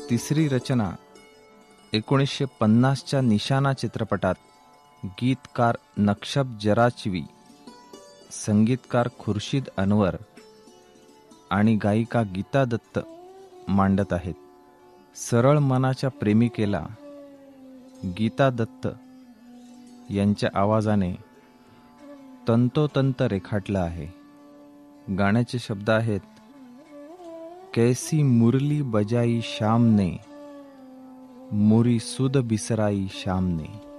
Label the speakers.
Speaker 1: तिसरी रचना 1950च्या निशाणा चित्रपटात गीतकार नक्षब जराचवी, संगीतकार खुर्शीद अनवर आणि गायिका गीता दत्त मांडत आहेत. सरळ मनाच्या प्रेमिकेला गीता दत्त यांच्या आवाजाने तंतोतंत रेखाटलं आहे. गाण्याचे शब्द आहेत, कैसी मुरली बजाई शाम ने, मोरी सुध बिसराई शाम ने.